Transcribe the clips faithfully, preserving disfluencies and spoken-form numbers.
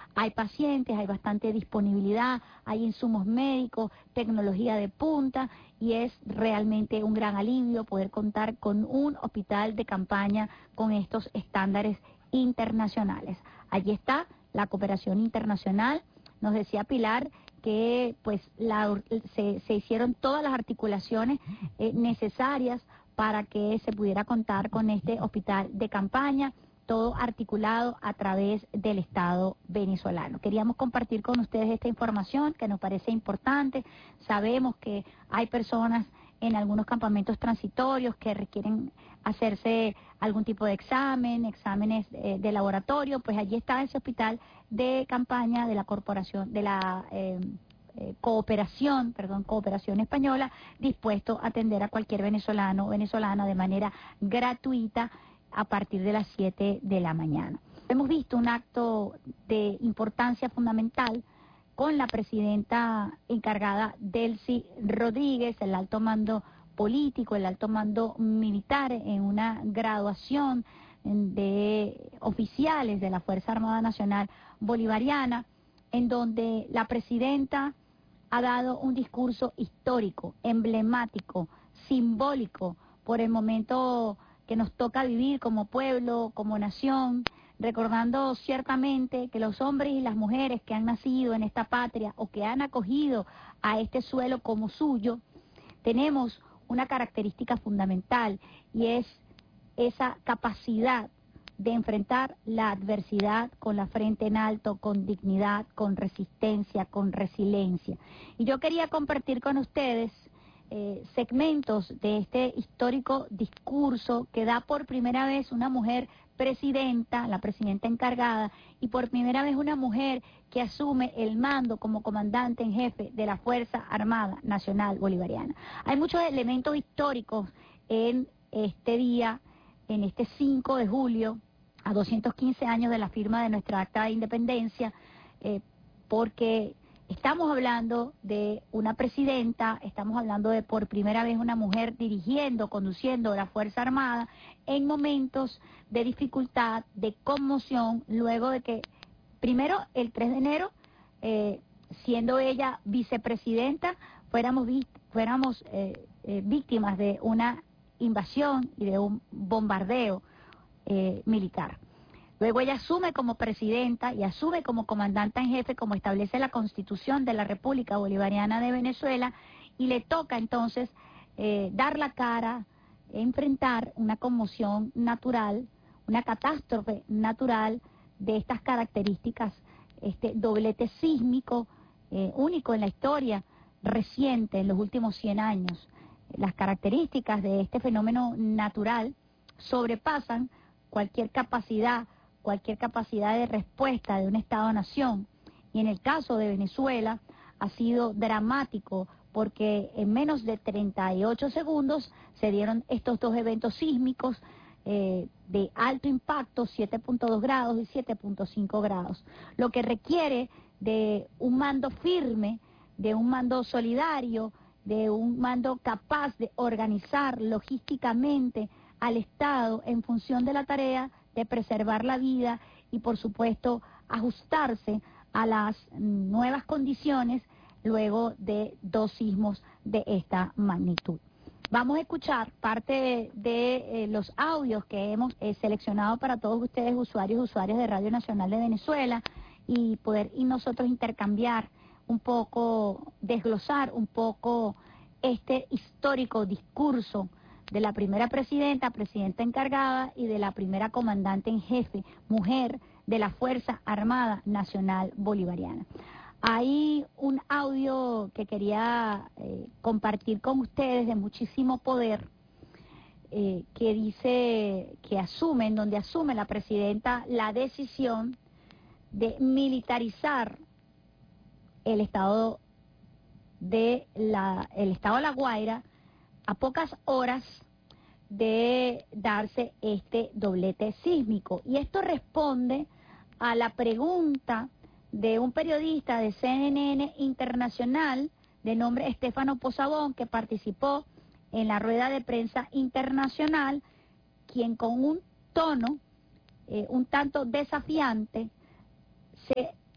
hay pacientes, hay bastante disponibilidad, hay insumos médicos, tecnología de punta, y es realmente un gran alivio poder contar con un hospital de campaña con estos estándares internacionales. Allí está la cooperación internacional. Nos decía Pilar que pues la, se, se hicieron todas las articulaciones eh, necesarias para que se pudiera contar con este hospital de campaña, todo articulado a través del Estado venezolano. Queríamos compartir con ustedes esta información que nos parece importante. Sabemos que hay personas en algunos campamentos transitorios que requieren hacerse algún tipo de examen, exámenes eh, de laboratorio, pues allí está ese hospital de campaña de la corporación, de la eh, eh, cooperación, perdón, cooperación española, dispuesto a atender a cualquier venezolano o venezolana de manera gratuita a partir de las siete de la mañana. Hemos visto un acto de importancia fundamental con la presidenta encargada Delcy Rodríguez, el alto mando político, el alto mando militar, en una graduación de oficiales de la Fuerza Armada Nacional Bolivariana, en donde la presidenta ha dado un discurso histórico, emblemático, simbólico, por el momento que nos toca vivir como pueblo, como nación, recordando ciertamente que los hombres y las mujeres que han nacido en esta patria o que han acogido a este suelo como suyo, tenemos una característica fundamental, y es esa capacidad de enfrentar la adversidad con la frente en alto, con dignidad, con resistencia, con resiliencia. Y yo quería compartir con ustedes Eh, segmentos de este histórico discurso que da por primera vez una mujer presidenta, la presidenta encargada, y por primera vez una mujer que asume el mando como comandante en jefe de la Fuerza Armada Nacional Bolivariana. Hay muchos elementos históricos en este día, en este cinco de julio, a doscientos quince años de la firma de nuestra Acta de Independencia, eh, porque estamos hablando de una presidenta, estamos hablando de por primera vez una mujer dirigiendo, conduciendo la Fuerza Armada en momentos de dificultad, de conmoción, luego de que, primero, el tres de enero, eh, siendo ella vicepresidenta, fuéramos, fuéramos eh, eh, víctimas de una invasión y de un bombardeo eh, militar. Luego ella asume como presidenta y asume como comandante en jefe, como establece la Constitución de la República Bolivariana de Venezuela, y le toca entonces eh, dar la cara, enfrentar una conmoción natural, una catástrofe natural de estas características, este doblete sísmico eh, único en la historia reciente, en los últimos cien años. Las características de este fenómeno natural sobrepasan cualquier capacidad cualquier capacidad de respuesta de un Estado-nación, y en el caso de Venezuela ha sido dramático porque en menos de treinta y ocho segundos se dieron estos dos eventos sísmicos eh, de alto impacto, siete punto dos grados y siete punto cinco grados, lo que requiere de un mando firme, de un mando solidario, de un mando capaz de organizar logísticamente al Estado en función de la tarea de preservar la vida y, por supuesto, ajustarse a las nuevas condiciones luego de dos sismos de esta magnitud. Vamos a escuchar parte de, de eh, los audios que hemos eh, seleccionado para todos ustedes, usuarios y usuarias de Radio Nacional de Venezuela, y poder y nosotros intercambiar un poco, desglosar un poco este histórico discurso de la primera presidenta, presidenta encargada, y de la primera comandante en jefe, mujer, de la Fuerza Armada Nacional Bolivariana. Hay un audio que quería eh, compartir con ustedes de muchísimo poder, eh, que dice, que asume, en donde asume la presidenta la decisión de militarizar el estado de la, el estado de La Guaira, a pocas horas de darse este doblete sísmico. Y esto responde a la pregunta de un periodista de C N N Internacional de nombre Estefano Pozzabón, que participó en la rueda de prensa internacional, quien con un tono eh, un tanto desafiante se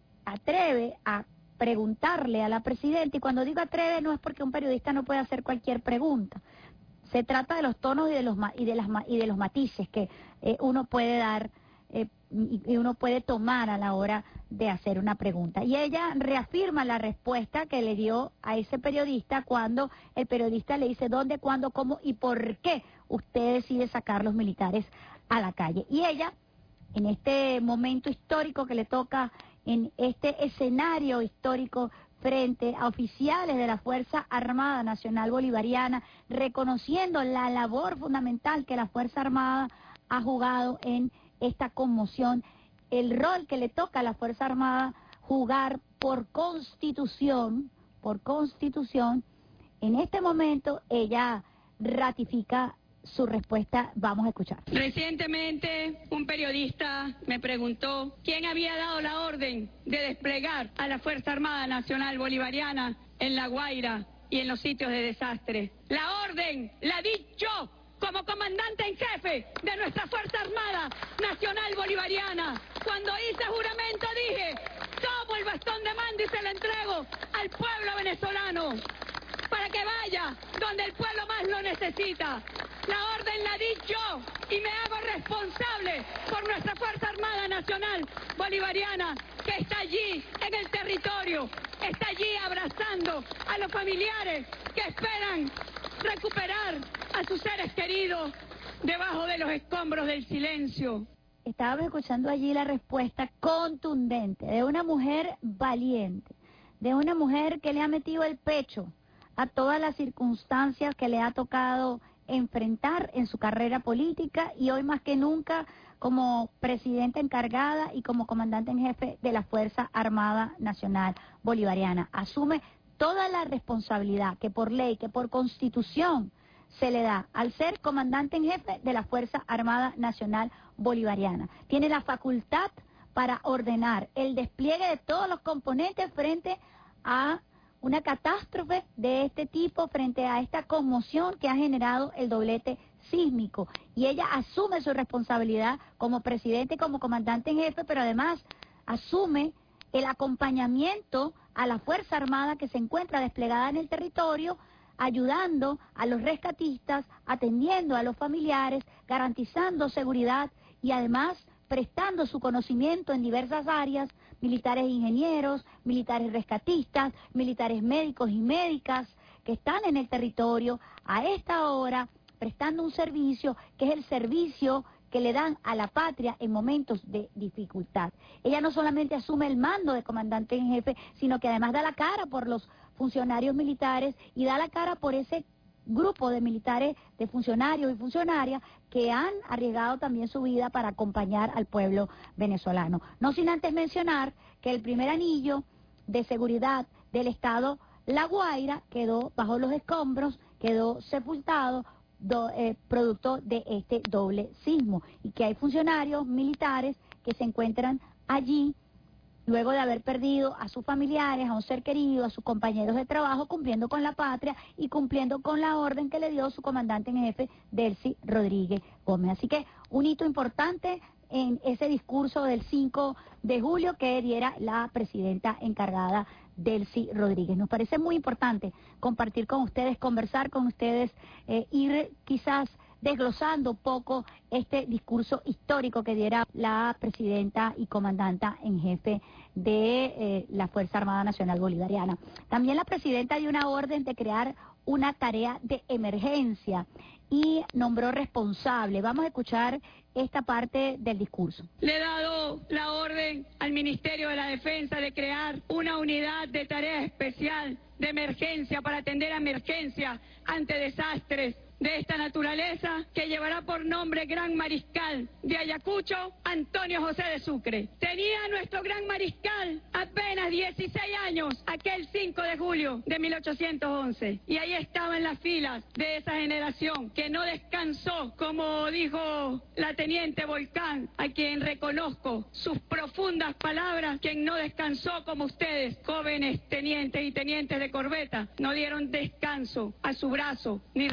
atreve a preguntarle a la presidenta, y cuando digo atreve no es porque un periodista no puede hacer cualquier pregunta, se trata de los tonos y de los y de las y de los matices que eh, uno puede dar eh, y, y uno puede tomar a la hora de hacer una pregunta. Y ella reafirma la respuesta que le dio a ese periodista cuando el periodista le dice dónde, cuándo, cómo y por qué usted decide sacar los militares a la calle. Y ella, en este momento histórico que le toca, en este escenario histórico frente a oficiales de la Fuerza Armada Nacional Bolivariana, reconociendo la labor fundamental que la Fuerza Armada ha jugado en esta conmoción, el rol que le toca a la Fuerza Armada jugar por constitución, por constitución, en este momento ella ratifica su respuesta. Vamos a escuchar. Recientemente un periodista me preguntó quién había dado la orden de desplegar a la Fuerza Armada Nacional Bolivariana en La Guaira y en los sitios de desastre. La orden la di yo como comandante en jefe de nuestra Fuerza Armada Nacional Bolivariana. Cuando hice juramento dije, tomo el bastón de mando y se lo entrego al pueblo venezolano para que vaya donde el pueblo más lo necesita. La orden la di yo y me hago responsable por nuestra Fuerza Armada Nacional Bolivariana, que está allí en el territorio, está allí abrazando a los familiares que esperan recuperar a sus seres queridos debajo de los escombros del silencio. Estábamos escuchando allí la respuesta contundente de una mujer valiente, de una mujer que le ha metido el pecho a todas las circunstancias que le ha tocado enfrentar en su carrera política y hoy más que nunca como presidenta encargada y como comandante en jefe de la Fuerza Armada Nacional Bolivariana. Asume toda la responsabilidad que por ley, que por constitución se le da al ser comandante en jefe de la Fuerza Armada Nacional Bolivariana. Tiene la facultad para ordenar el despliegue de todos los componentes frente a una catástrofe de este tipo, frente a esta conmoción que ha generado el doblete sísmico. Y ella asume su responsabilidad como presidente y como comandante en jefe, pero además asume el acompañamiento a la Fuerza Armada que se encuentra desplegada en el territorio, ayudando a los rescatistas, atendiendo a los familiares, garantizando seguridad y además prestando su conocimiento en diversas áreas, militares ingenieros, militares rescatistas, militares médicos y médicas que están en el territorio a esta hora prestando un servicio que es el servicio que le dan a la patria en momentos de dificultad. Ella no solamente asume el mando de comandante en jefe, sino que además da la cara por los funcionarios militares y da la cara por ese grupo de militares, de funcionarios y funcionarias que han arriesgado también su vida para acompañar al pueblo venezolano. No sin antes mencionar que el primer anillo de seguridad del estado La Guaira quedó bajo los escombros, quedó sepultado do, eh, producto de este doble sismo y que hay funcionarios militares que se encuentran allí luego de haber perdido a sus familiares, a un ser querido, a sus compañeros de trabajo, cumpliendo con la patria y cumpliendo con la orden que le dio su comandante en jefe, Delcy Rodríguez Gómez. Así que un hito importante en ese discurso del cinco de julio que diera la presidenta encargada, Delcy Rodríguez. Nos parece muy importante compartir con ustedes, conversar con ustedes, eh, ir quizás desglosando un poco este discurso histórico que diera la presidenta y comandanta en jefe de eh, la Fuerza Armada Nacional Bolivariana. También la presidenta dio una orden de crear una tarea de emergencia y nombró responsable. Vamos a escuchar esta parte del discurso. Le he dado la orden al Ministerio de la Defensa de crear una unidad de tarea especial de emergencia para atender a emergencias ante desastres de esta naturaleza, que llevará por nombre Gran Mariscal de Ayacucho, Antonio José de Sucre. Tenía nuestro Gran Mariscal apenas dieciséis años aquel cinco de julio de mil ochocientos once y ahí estaba en las filas de esa generación que no descansó, como dijo la teniente Volcán, a quien reconozco sus profundas palabras, quien no descansó como ustedes, jóvenes tenientes y tenientes de corbeta, no dieron descanso a su brazo ni reposo a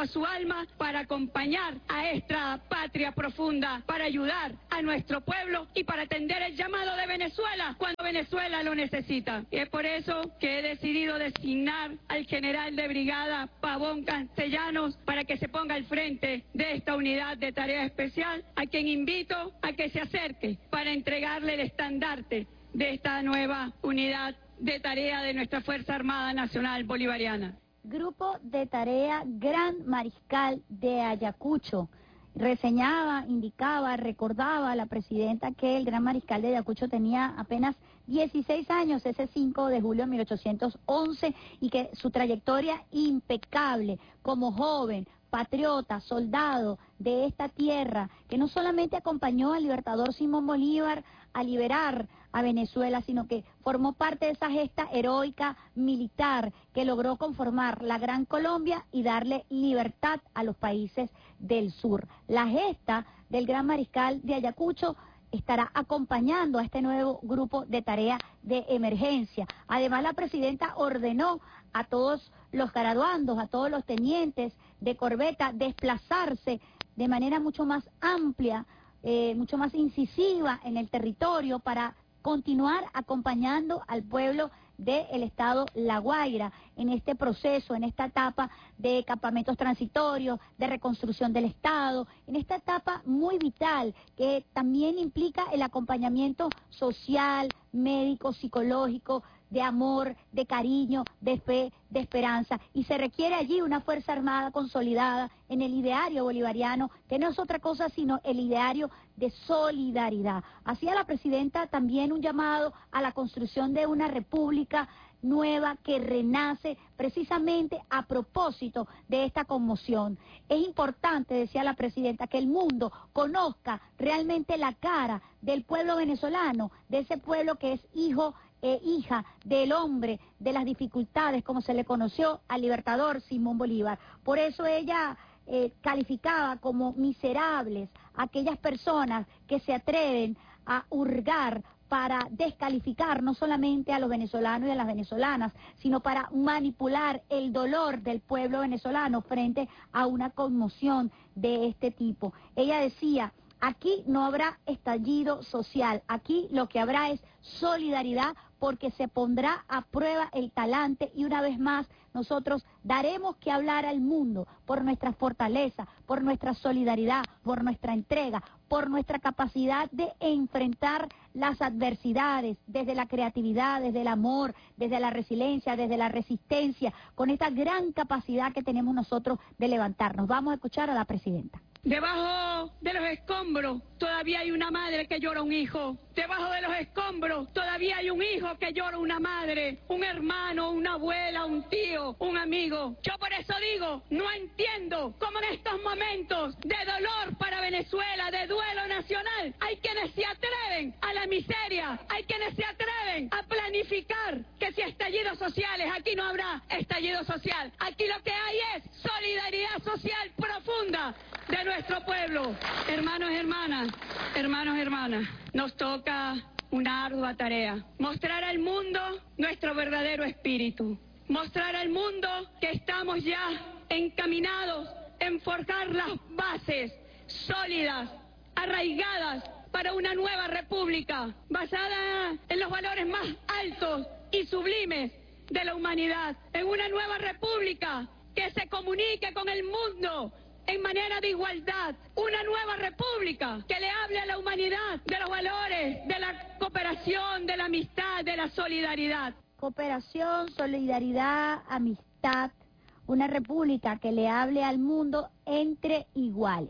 a su alma para acompañar a esta patria profunda, para ayudar a nuestro pueblo y para atender el llamado de Venezuela cuando Venezuela lo necesita. Y es por eso que he decidido designar al general de brigada Pavón Castellanos para que se ponga al frente de esta unidad de tarea especial, a quien invito a que se acerque para entregarle el estandarte de esta nueva unidad de tarea de nuestra Fuerza Armada Nacional Bolivariana. Grupo de Tarea Gran Mariscal de Ayacucho. Reseñaba, indicaba, recordaba a la presidenta que el Gran Mariscal de Ayacucho tenía apenas dieciséis años, ese cinco de julio de mil ochocientos once, y que su trayectoria impecable como joven, patriota, soldado de esta tierra, que no solamente acompañó al libertador Simón Bolívar a liberar a Venezuela, sino que formó parte de esa gesta heroica militar que logró conformar la Gran Colombia y darle libertad a los países del sur. La gesta del Gran Mariscal de Ayacucho estará acompañando a este nuevo grupo de tarea de emergencia. Además, la presidenta ordenó a todos los graduandos, a todos los tenientes de corbeta, desplazarse de manera mucho más amplia, eh, mucho más incisiva en el territorio para continuar acompañando al pueblo del estado La Guaira en este proceso, en esta etapa de campamentos transitorios, de reconstrucción del estado, en esta etapa muy vital que también implica el acompañamiento social, médico, psicológico, de amor, de cariño, de fe, de esperanza, y se requiere allí una Fuerza Armada consolidada en el ideario bolivariano, que no es otra cosa sino el ideario de solidaridad. Hacía la presidenta también un llamado a la construcción de una república nueva que renace precisamente a propósito de esta conmoción. Es importante, decía la presidenta, que el mundo conozca realmente la cara del pueblo venezolano, de ese pueblo que es hijo e hija del hombre de las dificultades, como se le conoció al libertador Simón Bolívar. Por eso ella eh, calificaba como miserables a aquellas personas que se atreven a hurgar para descalificar no solamente a los venezolanos y a las venezolanas, sino para manipular el dolor del pueblo venezolano frente a una conmoción de este tipo. Ella decía: aquí no habrá estallido social, aquí lo que habrá es solidaridad, porque se pondrá a prueba el talante y una vez más nosotros daremos que hablar al mundo por nuestra fortaleza, por nuestra solidaridad, por nuestra entrega, por nuestra capacidad de enfrentar las adversidades desde la creatividad, desde el amor, desde la resiliencia, desde la resistencia, con esta gran capacidad que tenemos nosotros de levantarnos. Vamos a escuchar a la presidenta. Debajo de los escombros todavía hay una madre que llora un hijo. Debajo de los escombros todavía hay un hijo que llora una madre, un hermano, una abuela, un tío, un amigo. Yo por eso digo, no entiendo cómo en estos momentos de dolor para Venezuela, de duelo nacional, hay quienes se atreven a la miseria, hay quienes se atreven a planificar que si estallidos sociales, aquí no habrá estallido social. Aquí lo que hay es solidaridad social profunda de nuestro pueblo. Hermanos, hermanas, hermanos, hermanas, nos toca una ardua tarea: mostrar al mundo nuestro verdadero espíritu, mostrar al mundo que estamos ya encaminados en forjar las bases sólidas, arraigadas para una nueva república, basada en los valores más altos y sublimes de la humanidad, en una nueva república que se comunique con el mundo en manera de igualdad, una nueva república que le hable a la humanidad de los valores, de la cooperación, de la amistad, de la solidaridad. Cooperación, solidaridad, amistad, una república que le hable al mundo entre iguales.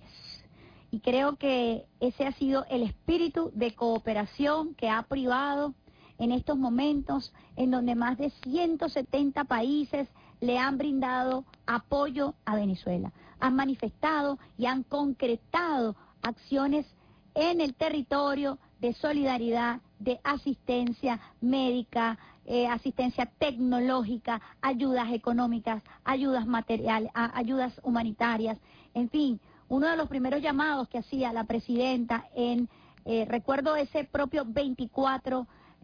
Y creo que ese ha sido el espíritu de cooperación que ha privado en estos momentos en donde más de ciento setenta países le han brindado apoyo a Venezuela. Han manifestado y han concretado acciones en el territorio de solidaridad, de asistencia médica, eh, asistencia tecnológica, ayudas económicas, ayudas materiales, ayudas humanitarias. En fin, uno de los primeros llamados que hacía la presidenta en, eh, recuerdo ese propio veinticuatro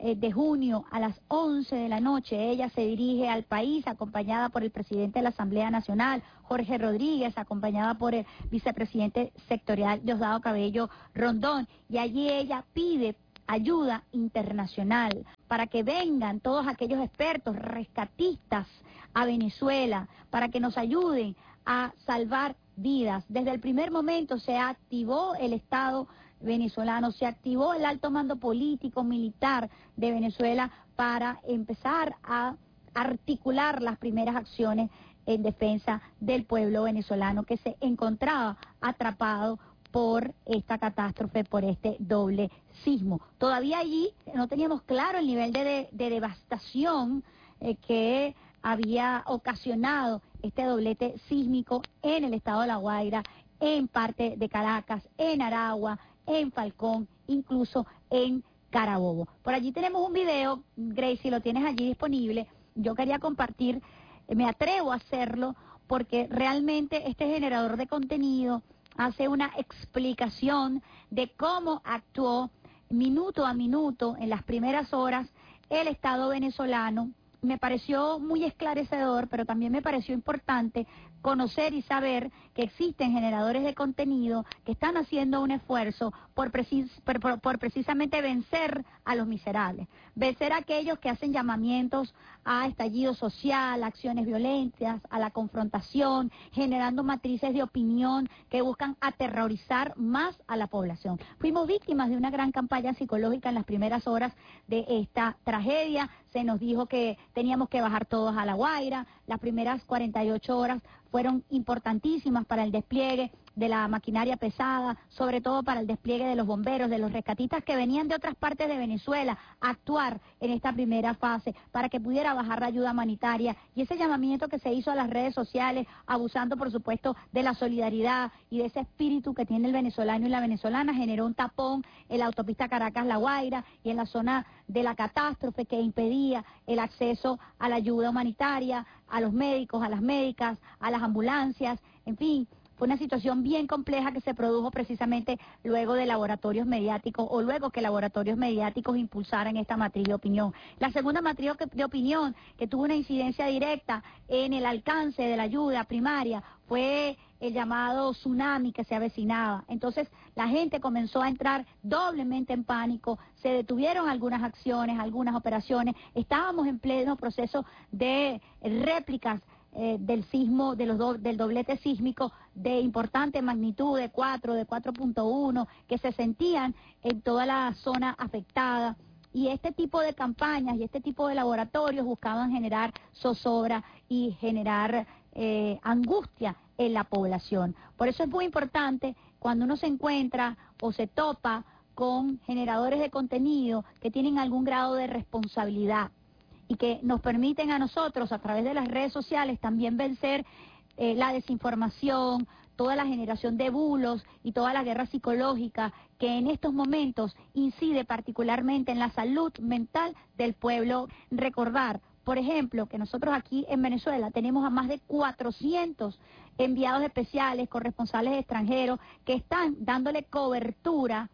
eh, de junio a las once de la noche. Ella se dirige al país acompañada por el presidente de la Asamblea Nacional, Jorge Rodríguez, acompañada por el vicepresidente sectorial Diosdado Cabello Rondón, y allí ella pide ayuda internacional para que vengan todos aquellos expertos rescatistas a Venezuela, para que nos ayuden a salvar vidas. Desde el primer momento se activó el Estado venezolano, se activó el alto mando político, militar de Venezuela para empezar a articular las primeras acciones en defensa del pueblo venezolano que se encontraba atrapado por esta catástrofe, por este doble sismo. Todavía allí no teníamos claro el nivel de, de, de devastación eh, que había ocasionado este doblete sísmico en el estado de La Guaira, en parte de Caracas, en Aragua, en Falcón, incluso en Carabobo. Por allí tenemos un video, Gracie, lo tienes allí disponible. Yo quería compartir, me atrevo a hacerlo, porque realmente este generador de contenido hace una explicación de cómo actuó minuto a minuto en las primeras horas el Estado venezolano. Me pareció muy esclarecedor, pero también me pareció importante conocer y saber que existen generadores de contenido que están haciendo un esfuerzo por, precis por, por, por precisamente vencer a los miserables, vencer a aquellos que hacen llamamientos a estallido social, a acciones violentas, a la confrontación, generando matrices de opinión que buscan aterrorizar más a la población. Fuimos víctimas de una gran campaña psicológica en las primeras horas de esta tragedia. Se nos dijo que teníamos que bajar todos a La Guaira. Las primeras cuarenta y ocho horas fueron importantísimas para el despliegue de la maquinaria pesada, sobre todo para el despliegue de los bomberos, de los rescatistas que venían de otras partes de Venezuela a actuar en esta primera fase para que pudiera bajar la ayuda humanitaria, y ese llamamiento que se hizo a las redes sociales, abusando por supuesto de la solidaridad y de ese espíritu que tiene el venezolano y la venezolana, generó un tapón en la autopista Caracas-La Guaira y en la zona de la catástrofe que impedía el acceso a la ayuda humanitaria, a los médicos, a las médicas, a las ambulancias, en fin. Fue una situación bien compleja que se produjo precisamente luego de laboratorios mediáticos o luego que laboratorios mediáticos impulsaran esta matriz de opinión. La segunda matriz de opinión que tuvo una incidencia directa en el alcance de la ayuda primaria fue el llamado tsunami que se avecinaba. Entonces la gente comenzó a entrar doblemente en pánico, se detuvieron algunas acciones, algunas operaciones, estábamos en pleno proceso de réplicas Eh, del sismo, de los do, del doblete sísmico de importante magnitud, de cuatro, de cuatro punto uno, que se sentían en toda la zona afectada. Y este tipo de campañas y este tipo de laboratorios buscaban generar zozobra y generar eh, angustia en la población. Por eso es muy importante cuando uno se encuentra o se topa con generadores de contenido que tienen algún grado de responsabilidad y que nos permiten a nosotros, a través de las redes sociales, también vencer eh, la desinformación, toda la generación de bulos y toda la guerra psicológica que en estos momentos incide particularmente en la salud mental del pueblo. Recordar, por ejemplo, que nosotros aquí en Venezuela tenemos a más de cuatrocientos enviados especiales, corresponsales extranjeros, que están dándole cobertura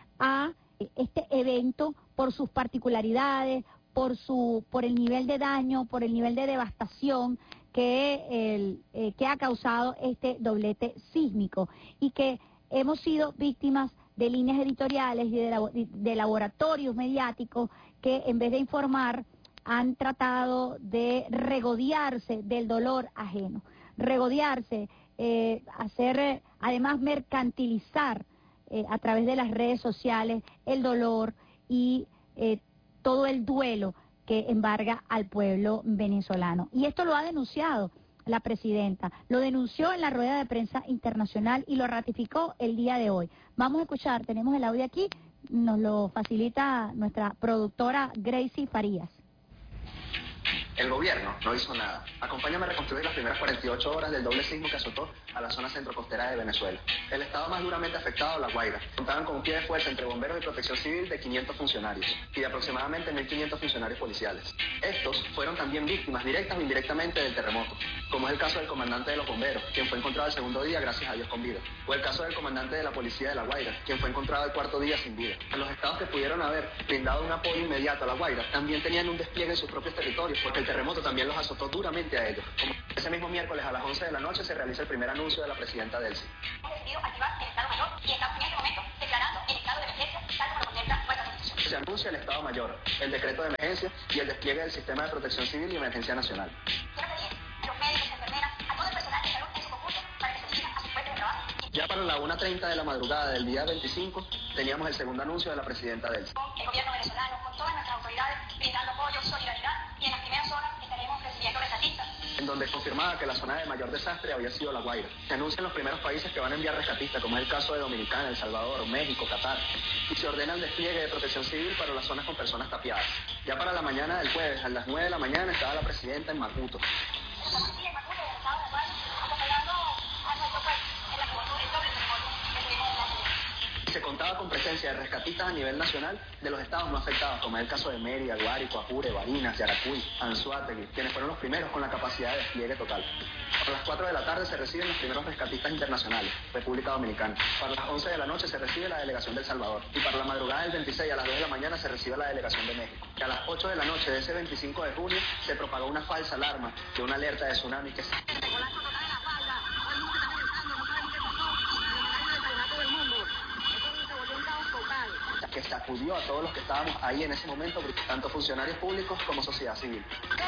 a este evento por sus particularidades, por su por el nivel de daño, por el nivel de devastación que, el, eh, que ha causado este doblete sísmico, y que hemos sido víctimas de líneas editoriales y de, de laboratorios mediáticos que en vez de informar han tratado de regodearse del dolor ajeno, regodearse, eh, hacer, eh, además mercantilizar eh, a través de las redes sociales el dolor y eh, todo el duelo que embarga al pueblo venezolano. Y esto lo ha denunciado la presidenta, lo denunció en la rueda de prensa internacional y lo ratificó el día de hoy. Vamos a escuchar, tenemos el audio aquí, nos lo facilita nuestra productora Gracie Farías. El gobierno no hizo nada. Acompáñame a reconstruir las primeras cuarenta y ocho horas del doble sismo que azotó a la zona centro-costera de Venezuela. El estado más duramente afectado, La Guaira, contaban con un pie de fuerza entre bomberos y protección civil de quinientos funcionarios y de aproximadamente mil quinientos funcionarios policiales. Estos fueron también víctimas directas o indirectamente del terremoto, como es el caso del comandante de los bomberos, quien fue encontrado el segundo día, gracias a Dios, con vida, o el caso del comandante de la policía de La Guaira, quien fue encontrado el cuarto día sin vida. Los estados que pudieron haber brindado un apoyo inmediato a La Guaira también tenían un despliegue en sus propios territorios, porque el terremoto también los azotó duramente a ellos. Como ese mismo miércoles a las once de la noche se realiza el primer anuncio de la presidenta Delcy. Hemos decidido activar el Estado Mayor y estamos en este momento declarando el estado de emergencia tal como lo contempla nuestra Constitución. Se anuncia el Estado Mayor, el decreto de emergencia y el despliegue del sistema de protección civil y emergencia nacional. Quiero pedir a los médicos, enfermeras, a todo el personal de salud en su conjunto para que se dirijan a sus puestos de trabajo. Ya para la una treinta de la madrugada del día veinticinco teníamos el segundo anuncio de la presidenta Delcy. El gobierno venezolano, con todas nuestras autoridades, brindando apoyo, solidaridad, y en las primeras horas estaremos recibiendo rescatistas. En donde confirmaba que la zona de mayor desastre había sido La Guaira. Se anuncian los primeros países que van a enviar rescatistas, como es el caso de Dominicana, El Salvador, México, Qatar. Y se ordena el despliegue de protección civil para las zonas con personas tapiadas. Ya para la mañana del jueves, a las nueve de la mañana, estaba la presidenta en Macuto. Estamos aquí en Macuto, en el estado de La Guaira, acompañando a nuestro país en la terremoto, el doble terremoto que tuvimos en la ciudad. Se contaba con presencia de rescatistas a nivel nacional de los estados no afectados, como es el caso de Mérida, Guárico, Apure, Barinas, Yaracuy, Anzoátegui, quienes fueron los primeros con la capacidad de despliegue total. A las cuatro de la tarde se reciben los primeros rescatistas internacionales, República Dominicana. Para las once de la noche se recibe la delegación de El Salvador. Y para la madrugada del veintiséis a las dos de la mañana se recibe la delegación de México. Y a las ocho de la noche de ese veinticinco de junio se propagó una falsa alarma de una alerta de tsunami que se... que sacudió a todos los que estábamos ahí en ese momento, tanto funcionarios públicos como sociedad civil.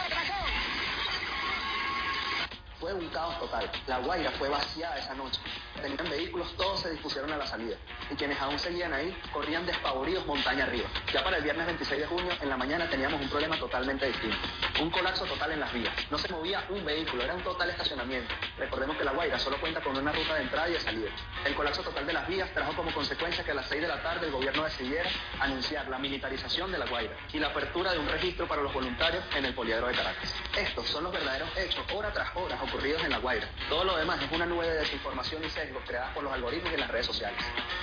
Fue un caos total. La Guaira fue vaciada esa noche. Tenían vehículos, todos se dispusieron a la salida. Y quienes aún seguían ahí, corrían despavoridos montaña arriba. Ya para el viernes veintiséis de junio, en la mañana teníamos un problema totalmente distinto. Un colapso total en las vías. No se movía un vehículo, era un total estacionamiento. Recordemos que La Guaira solo cuenta con una ruta de entrada y de salida. El colapso total de las vías trajo como consecuencia que a las seis de la tarde el gobierno decidiera anunciar la militarización de La Guaira y la apertura de un registro para los voluntarios en el poliedro de Caracas. Estos son los verdaderos hechos, hora tras hora, ocurridos en La Guaira. Todo lo demás es una nube de desinformación y sesgos creadas por los algoritmos y las redes sociales.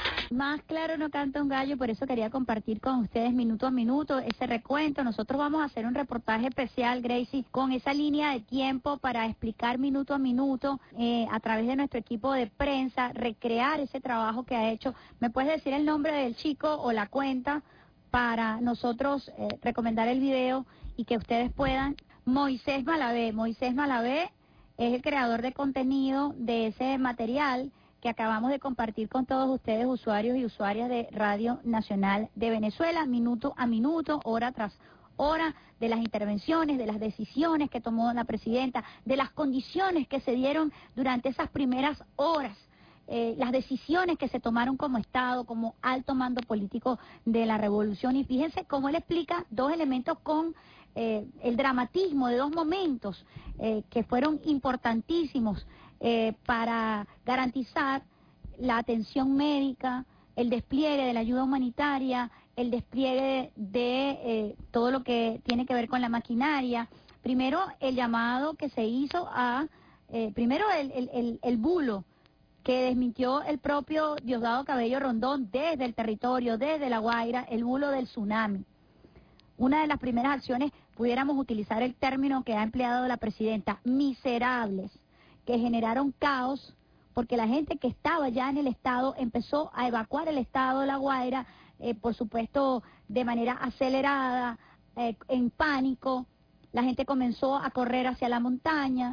Más claro no canta un gallo, por eso quería compartir con ustedes minuto a minuto ese recuento. Nosotros vamos a hacer un reportaje especial, Gracie, con esa línea de tiempo para explicar minuto a minuto eh, a través de nuestro equipo de prensa, recrear ese trabajo que ha hecho. ¿Me puedes decir el nombre del chico o la cuenta para nosotros eh, recomendar el video y que ustedes puedan? Moisés Malavé. Moisés Malavé es el creador de contenido de ese material que acabamos de compartir con todos ustedes, usuarios y usuarias de Radio Nacional de Venezuela, minuto a minuto, hora tras hora, de las intervenciones, de las decisiones que tomó la presidenta, de las condiciones que se dieron durante esas primeras horas, eh, las decisiones que se tomaron como Estado, como alto mando político de la revolución. Y fíjense cómo él explica dos elementos con eh, el dramatismo de dos momentos eh, que fueron importantísimos Eh, para garantizar la atención médica, el despliegue de la ayuda humanitaria, el despliegue de eh, todo lo que tiene que ver con la maquinaria. Primero, el llamado que se hizo a, eh, primero el, el, el, el bulo que desmintió el propio Diosdado Cabello Rondón desde el territorio, desde La Guaira, el bulo del tsunami. Una de las primeras acciones, pudiéramos utilizar el término que ha empleado la presidenta, miserables, que generaron caos, porque la gente que estaba ya en el estado empezó a evacuar el estado de La Guaira, eh, por supuesto de manera acelerada, eh, en pánico. La gente comenzó a correr hacia la montaña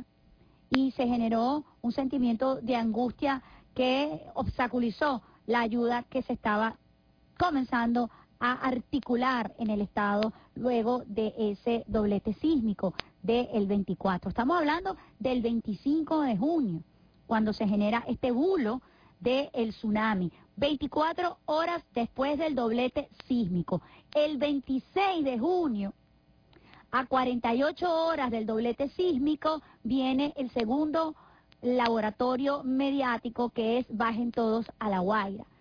y se generó un sentimiento de angustia que obstaculizó la ayuda que se estaba comenzando a articular en el estado luego de ese doblete sísmico del veinticuatro. Estamos hablando del veinticinco de junio, cuando se genera este bulo del tsunami, veinticuatro horas después del doblete sísmico. El veintiséis de junio, a cuarenta y ocho horas del doblete sísmico, viene el segundo laboratorio mediático, que es Bajen Todos a La Guaira.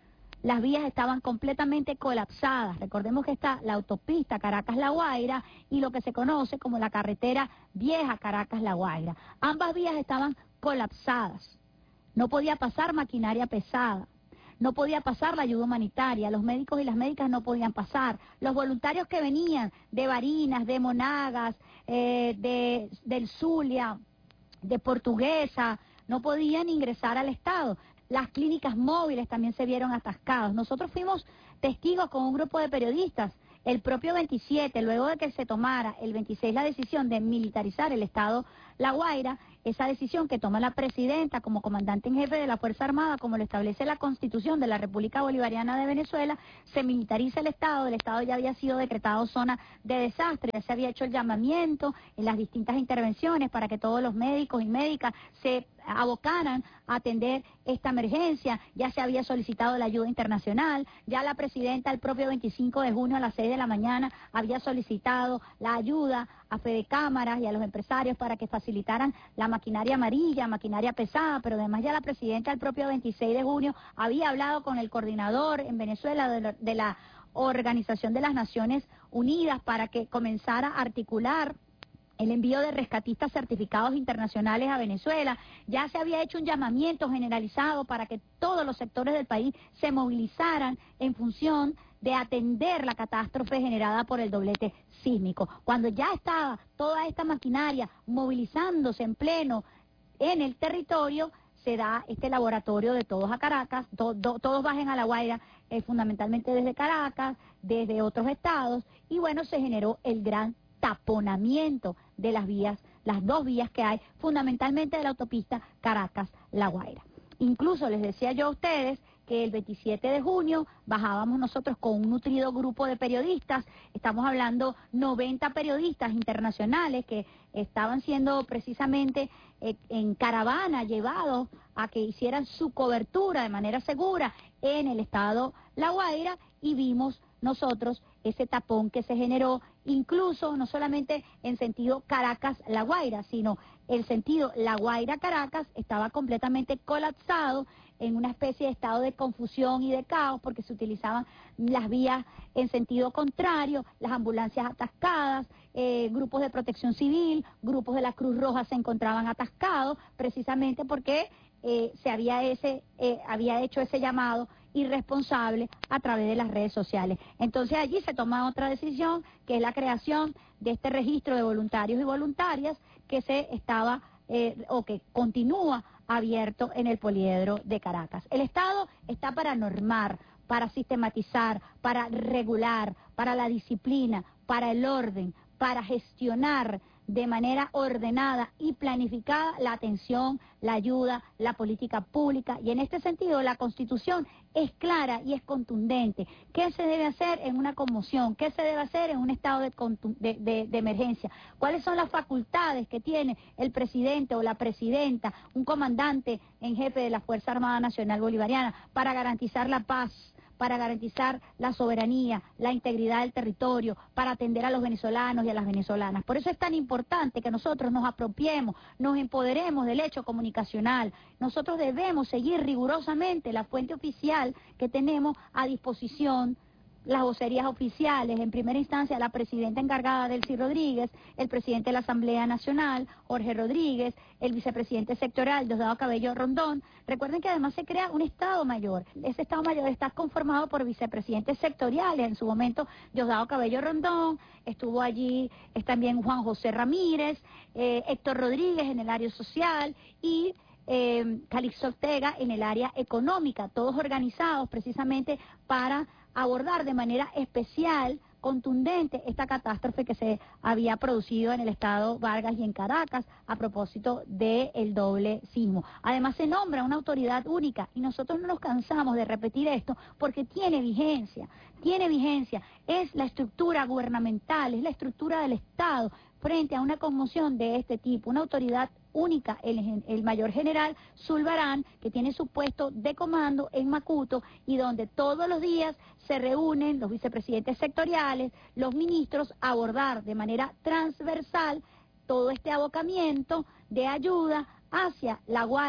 las vías estaban completamente colapsadas. Recordemos que está la autopista Caracas-La Guaira y lo que se conoce como la carretera vieja Caracas-La Guaira. Ambas vías estaban colapsadas. No podía pasar maquinaria pesada. No podía pasar la ayuda humanitaria, los médicos y las médicas no podían pasar, los voluntarios que venían de Barinas, de Monagas, eh, de, del Zulia, de Portuguesa, no podían ingresar al Estado. Las clínicas móviles también se vieron atascadas. Nosotros fuimos testigos con un grupo de periodistas. El propio veintisiete, luego de que se tomara el veintiséis la decisión de militarizar el Estado La Guaira, esa decisión que toma la presidenta como comandante en jefe de la Fuerza Armada, como lo establece la Constitución de la República Bolivariana de Venezuela, se militariza el Estado. El Estado ya había sido decretado zona de desastre, ya se había hecho el llamamiento en las distintas intervenciones para que todos los médicos y médicas se abocaran a atender esta emergencia, ya se había solicitado la ayuda internacional, ya la presidenta el propio veinticinco de junio a las seis de la mañana había solicitado la ayuda a Fede Cámaras y a los empresarios para que facilitaran la maquinaria amarilla, maquinaria pesada, pero además ya la presidenta el propio veintiséis de junio había hablado con el coordinador en Venezuela de la, de la Organización de las Naciones Unidas para que comenzara a articular el envío de rescatistas certificados internacionales a Venezuela. Ya se había hecho un llamamiento generalizado para que todos los sectores del país se movilizaran en función de atender la catástrofe generada por el doblete sísmico. Cuando ya estaba toda esta maquinaria movilizándose en pleno en el territorio, se da este laboratorio de todos a Caracas, to, do, todos bajen a La Guaira, eh, fundamentalmente desde Caracas, desde otros estados, y bueno, se generó el gran taponamiento de las vías, las dos vías que hay, fundamentalmente de la autopista Caracas-La Guaira. Incluso les decía yo a ustedes que el veintisiete de junio bajábamos nosotros con un nutrido grupo de periodistas, estamos hablando noventa periodistas internacionales que estaban siendo precisamente eh, en caravana llevados a que hicieran su cobertura de manera segura en el estado La Guaira, y vimos nosotros ese tapón que se generó, incluso no solamente en sentido Caracas-La Guaira, sino el sentido La Guaira-Caracas estaba completamente colapsado en una especie de estado de confusión y de caos, porque se utilizaban las vías en sentido contrario, las ambulancias atascadas, eh, grupos de protección civil, grupos de la Cruz Roja se encontraban atascados, precisamente porque eh, se había, ese, eh, había hecho ese llamado irresponsable a través de las redes sociales. Entonces allí se toma otra decisión, que es la creación de este registro de voluntarios y voluntarias que se estaba eh, o que continúa abierto en el poliedro de Caracas. El Estado está para normar, para sistematizar, para regular, para la disciplina, para el orden, para gestionar de manera ordenada y planificada la atención, la ayuda, la política pública, y en este sentido la Constitución es clara y es contundente. ¿Qué se debe hacer en una conmoción? ¿Qué se debe hacer en un estado de, de, de, de emergencia? ¿Cuáles son las facultades que tiene el presidente o la presidenta, un comandante en jefe de la Fuerza Armada Nacional Bolivariana, para garantizar la paz, para garantizar la soberanía, la integridad del territorio, para atender a los venezolanos y a las venezolanas? Por eso es tan importante que nosotros nos apropiemos, nos empoderemos del hecho comunicacional. Nosotros debemos seguir rigurosamente la fuente oficial que tenemos a disposición, las vocerías oficiales, en primera instancia la presidenta encargada, Delcy Rodríguez, el presidente de la Asamblea Nacional, Jorge Rodríguez, el vicepresidente sectorial, Diosdado Cabello Rondón. Recuerden que además se crea un Estado Mayor. Ese Estado Mayor está conformado por vicepresidentes sectoriales. En su momento, Diosdado Cabello Rondón, estuvo allí es también Juan José Ramírez, eh, Héctor Rodríguez en el área social y eh, Calixto Ortega en el área económica, todos organizados precisamente para abordar de manera especial, contundente, esta catástrofe que se había producido en el estado Vargas y en Caracas a propósito del doble sismo. Además se nombra una autoridad única y nosotros no nos cansamos de repetir esto porque tiene vigencia, tiene vigencia, es la estructura gubernamental, es la estructura del Estado frente a una conmoción de este tipo, una autoridad única, el, el mayor general Zulbarán, que tiene su puesto de comando en Macuto y donde todos los días se reúnen los vicepresidentes sectoriales, los ministros, a abordar de manera transversal todo este abocamiento de ayuda hacia La Guaira,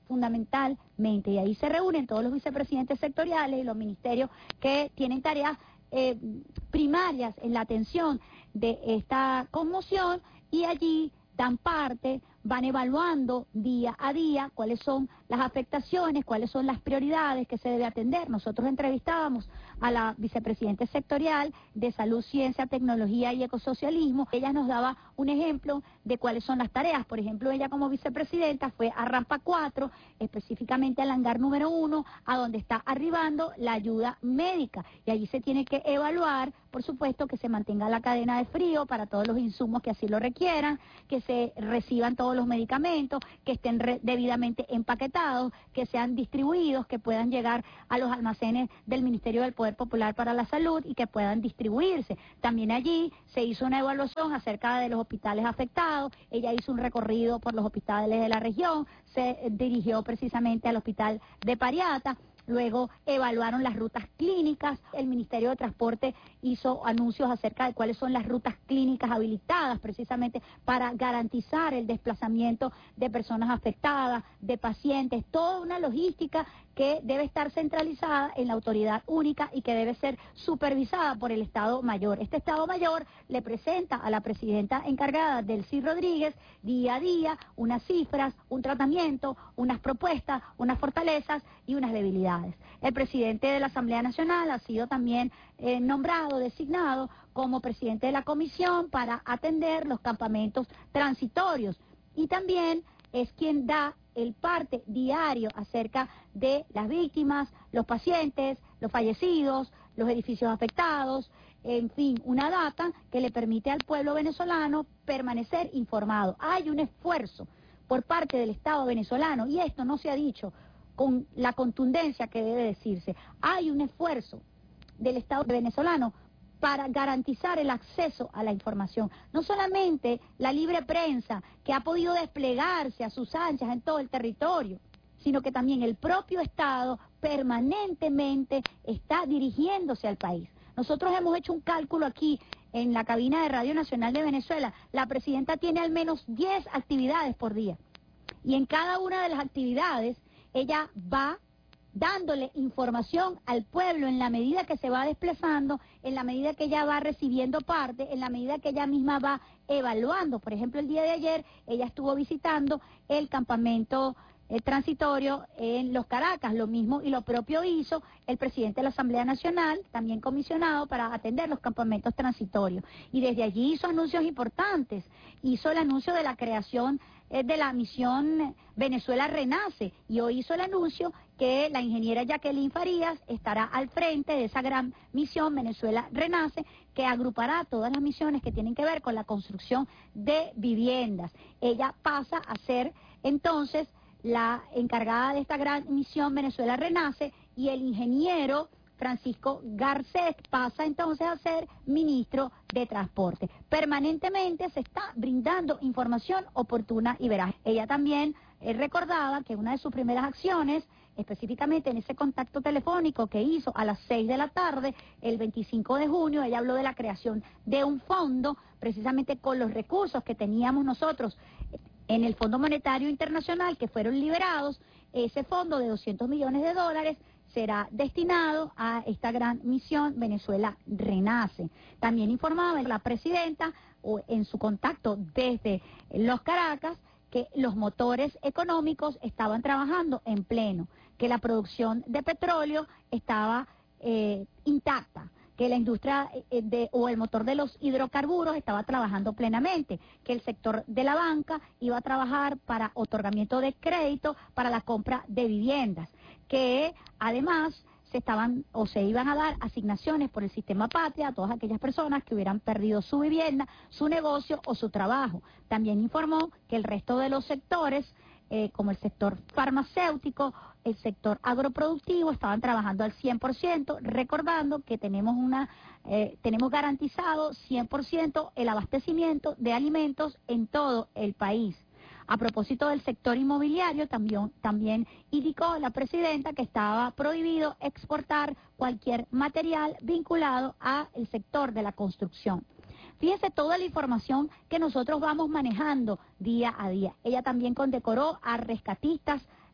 fundamentalmente, y ahí se reúnen todos los vicepresidentes sectoriales y los ministerios que tienen tareas eh, primarias en la atención de esta conmoción, y allí dan parte, van evaluando día a día cuáles son las afectaciones, cuáles son las prioridades que se debe atender. Nosotros entrevistábamos a la vicepresidenta sectorial de Salud, Ciencia, Tecnología y Ecosocialismo. Ella nos daba un ejemplo de cuáles son las tareas. Por ejemplo, ella como vicepresidenta fue a Rampa cuatro, específicamente al hangar número uno, a donde está arribando la ayuda médica. Y allí se tiene que evaluar, por supuesto, que se mantenga la cadena de frío para todos los insumos que así lo requieran, que se reciban todos los medicamentos, que estén debidamente empaquetados, que sean distribuidos, que puedan llegar a los almacenes del Ministerio del Poder Popular para la Salud y que puedan distribuirse. También allí se hizo una evaluación acerca de los hospitales afectados. Ella hizo un recorrido por los hospitales de la región, se dirigió precisamente al hospital de Pariata. Luego evaluaron las rutas clínicas. El Ministerio de Transporte hizo anuncios acerca de cuáles son las rutas clínicas habilitadas precisamente para garantizar el desplazamiento de personas afectadas, de pacientes, toda una logística que debe estar centralizada en la autoridad única y que debe ser supervisada por el Estado Mayor. Este Estado Mayor le presenta a la presidenta encargada, Delcy Rodríguez, día a día unas cifras, un tratamiento, unas propuestas, unas fortalezas y unas debilidades. El presidente de la Asamblea Nacional ha sido también eh, nombrado, designado como presidente de la comisión para atender los campamentos transitorios, y también es quien da el parte diario acerca de las víctimas, los pacientes, los fallecidos, los edificios afectados, en fin, una data que le permite al pueblo venezolano permanecer informado. Hay un esfuerzo por parte del Estado venezolano, y esto no se ha dicho con la contundencia que debe decirse. Hay un esfuerzo del Estado venezolano para garantizar el acceso a la información. No solamente la libre prensa, que ha podido desplegarse a sus anchas en todo el territorio, sino que también el propio Estado permanentemente está dirigiéndose al país. Nosotros hemos hecho un cálculo aquí en la cabina de Radio Nacional de Venezuela. La presidenta tiene al menos diez actividades por día, y en cada una de las actividades ella va dándole información al pueblo en la medida que se va desplazando, en la medida que ella va recibiendo parte, en la medida que ella misma va evaluando. Por ejemplo, el día de ayer ella estuvo visitando el campamento eh, transitorio en Los Caracas, lo mismo y lo propio hizo el presidente de la Asamblea Nacional, también comisionado para atender los campamentos transitorios. Y desde allí hizo anuncios importantes, hizo el anuncio de la creación de la misión Venezuela Renace, y hoy hizo el anuncio que la ingeniera Jacqueline Farías estará al frente de esa gran misión Venezuela Renace, que agrupará todas las misiones que tienen que ver con la construcción de viviendas. Ella pasa a ser entonces la encargada de esta gran misión Venezuela Renace, y el ingeniero Francisco Garcés pasa entonces a ser ministro de Transporte. Permanentemente se está brindando información oportuna y veraz. Ella también eh, recordaba que una de sus primeras acciones, específicamente en ese contacto telefónico que hizo a las seis de la tarde, el veinticinco de junio, ella habló de la creación de un fondo, precisamente con los recursos que teníamos nosotros en el Fondo Monetario Internacional, que fueron liberados. Ese fondo de doscientos millones de dólares será destinado a esta gran misión Venezuela Renace. También informaba la presidenta o en su contacto desde Los Caracas que los motores económicos estaban trabajando en pleno, que la producción de petróleo estaba eh, intacta, que la industria de, o el motor de los hidrocarburos estaba trabajando plenamente, que el sector de la banca iba a trabajar para otorgamiento de crédito para la compra de viviendas, que además se estaban o se iban a dar asignaciones por el sistema Patria a todas aquellas personas que hubieran perdido su vivienda, su negocio o su trabajo. También informó que el resto de los sectores, eh, como el sector farmacéutico, el sector agroproductivo, estaban trabajando al cien por ciento, recordando que tenemos una eh, tenemos garantizado cien por ciento el abastecimiento de alimentos en todo el país. A propósito del sector inmobiliario, también, también indicó la presidenta que estaba prohibido exportar cualquier material vinculado al sector de la construcción. Fíjense toda la información que nosotros vamos manejando día a día. Ella también condecoró a rescatistas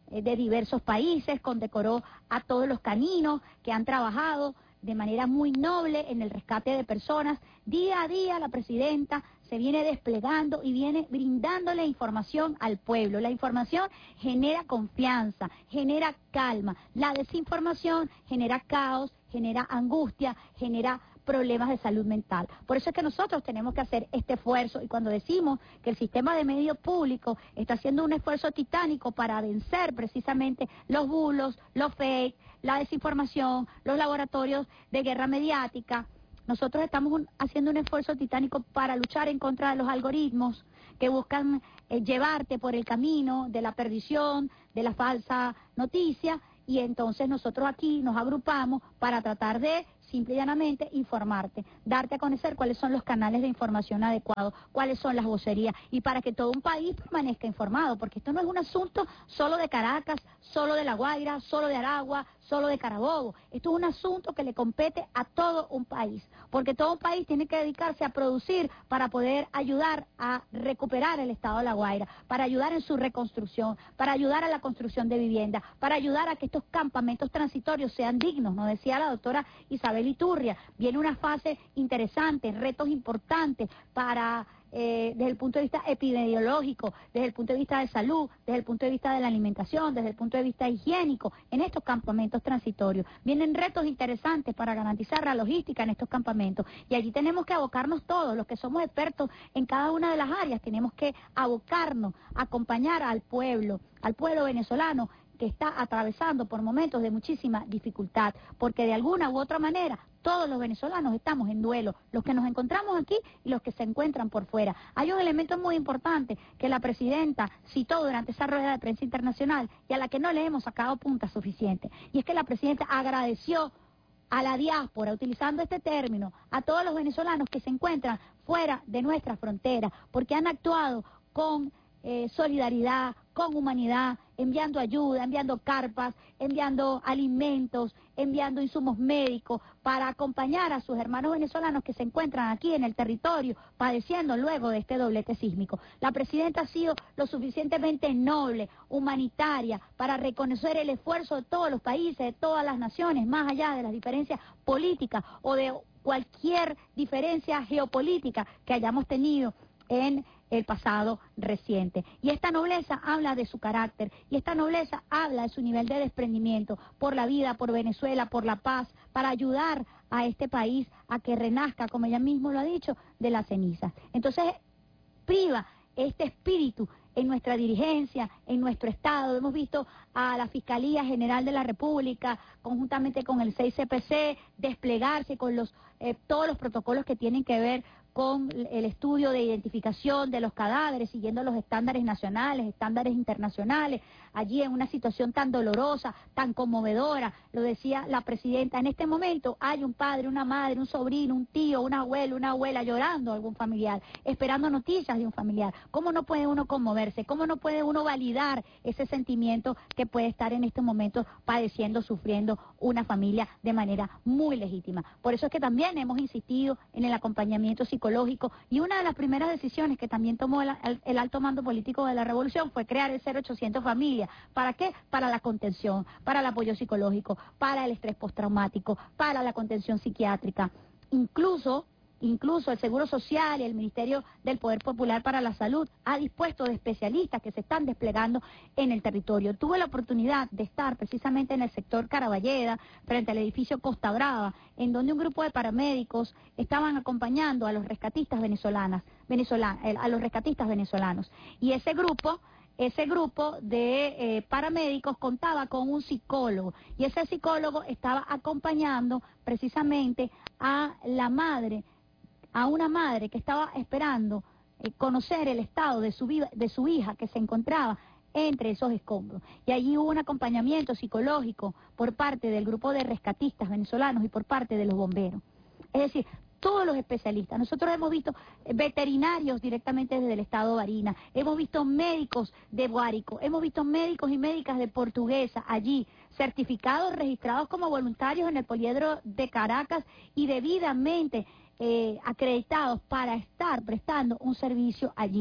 eh, de diversos países, condecoró a todos los caninos que han trabajado de manera muy noble en el rescate de personas. Día a día la presidenta se viene desplegando y viene brindándole información al pueblo. La información genera confianza, genera calma. La desinformación genera caos, genera angustia, genera problemas de salud mental. Por eso es que nosotros tenemos que hacer este esfuerzo, y cuando decimos que el sistema de medios públicos está haciendo un esfuerzo titánico para vencer precisamente los bulos, los fake, la desinformación, los laboratorios de guerra mediática, nosotros estamos un, haciendo un esfuerzo titánico para luchar en contra de los algoritmos que buscan eh, llevarte por el camino de la perdición, de la falsa noticia, y entonces nosotros aquí nos agrupamos para tratar de simple y llanamente informarte, darte a conocer cuáles son los canales de información adecuados, cuáles son las vocerías, y para que todo un país permanezca informado, porque esto no es un asunto solo de Caracas, solo de La Guaira, solo de Aragua, solo de Carabobo. Esto es un asunto que le compete a todo un país, porque todo un país tiene que dedicarse a producir para poder ayudar a recuperar el estado de La Guaira, para ayudar en su reconstrucción, para ayudar a la construcción de vivienda, para ayudar a que estos campamentos transitorios sean dignos. Nos decía la doctora Isabel Iturria, viene una fase interesante, retos importantes para, eh, desde el punto de vista epidemiológico, desde el punto de vista de salud, desde el punto de vista de la alimentación, desde el punto de vista higiénico, en estos campamentos transitorios. Vienen retos interesantes para garantizar la logística en estos campamentos, y allí tenemos que abocarnos todos, los que somos expertos en cada una de las áreas, tenemos que abocarnos, acompañar al pueblo, al pueblo venezolano, que está atravesando por momentos de muchísima dificultad, porque de alguna u otra manera todos los venezolanos estamos en duelo, los que nos encontramos aquí y los que se encuentran por fuera. Hay un elemento muy importante que la presidenta citó durante esa rueda de prensa internacional y a la que no le hemos sacado punta suficiente, y es que la presidenta agradeció a la diáspora, utilizando este término, a todos los venezolanos que se encuentran fuera de nuestra frontera, porque han actuado con Eh, solidaridad, con humanidad, enviando ayuda, enviando carpas, enviando alimentos, enviando insumos médicos para acompañar a sus hermanos venezolanos que se encuentran aquí en el territorio padeciendo luego de este doblete sísmico. La presidenta ha sido lo suficientemente noble, humanitaria, para reconocer el esfuerzo de todos los países, de todas las naciones, más allá de las diferencias políticas o de cualquier diferencia geopolítica que hayamos tenido en el pasado reciente. Y esta nobleza habla de su carácter, y esta nobleza habla de su nivel de desprendimiento por la vida, por Venezuela, por la paz, para ayudar a este país a que renazca, como ella mismo lo ha dicho, de las cenizas. Entonces, priva este espíritu en nuestra dirigencia, en nuestro Estado. Hemos visto a la Fiscalía General de la República, conjuntamente con el seis C P C, desplegarse con los eh, todos los protocolos que tienen que ver con el estudio de identificación de los cadáveres, siguiendo los estándares nacionales, estándares internacionales, allí en una situación tan dolorosa, tan conmovedora. Lo decía la presidenta, en este momento hay un padre, una madre, un sobrino, un tío, un abuelo, una abuela llorando a algún familiar, esperando noticias de un familiar. ¿Cómo no puede uno conmoverse? ¿Cómo no puede uno validar ese sentimiento que puede estar en este momento padeciendo, sufriendo una familia de manera muy legítima? Por eso es que también hemos insistido en el acompañamiento psicológico, y una de las primeras decisiones que también tomó el, el, el alto mando político de la revolución fue crear el cero ochocientos Familia. ¿Para qué? Para la contención, para el apoyo psicológico, para el estrés postraumático, para la contención psiquiátrica. Incluso Incluso el Seguro Social y el Ministerio del Poder Popular para la Salud ha dispuesto de especialistas que se están desplegando en el territorio. Tuve la oportunidad de estar precisamente en el sector Caraballeda, frente al edificio Costa Brava, en donde un grupo de paramédicos estaban acompañando a los rescatistas venezolanas, venezolanos, a los rescatistas venezolanos. Y ese grupo... Ese grupo de eh, paramédicos contaba con un psicólogo, y ese psicólogo estaba acompañando precisamente a la madre, a una madre que estaba esperando eh, conocer el estado de su, de su hija que se encontraba entre esos escombros. Y allí hubo un acompañamiento psicológico por parte del grupo de rescatistas venezolanos y por parte de los bomberos. Es decir, todos los especialistas. Nosotros hemos visto veterinarios directamente desde el estado de Barinas, hemos visto médicos de Guárico, hemos visto médicos y médicas de Portuguesa allí, certificados, registrados como voluntarios en el Poliedro de Caracas y debidamente eh, acreditados para estar prestando un servicio allí.